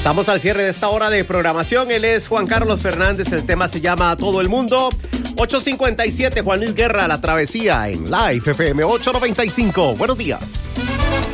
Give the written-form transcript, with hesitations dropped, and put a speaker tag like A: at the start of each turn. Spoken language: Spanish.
A: Estamos al cierre de esta hora de programación. Él es Juan Carlos Fernández. El tema se llama Todo el Mundo. 8:57, Juan Luis Guerra, La Travesía en Live FM 895. Buenos días.